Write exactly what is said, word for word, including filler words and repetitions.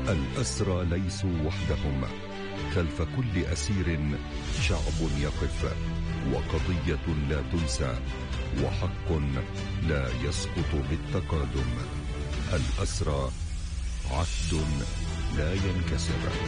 الأسرى ليسوا وحدهم، خلف كل أسير شعب يقف، وقضية لا تنسى، وحق لا يسقط بالتقادم. الأسرى عهد لا ينكسر.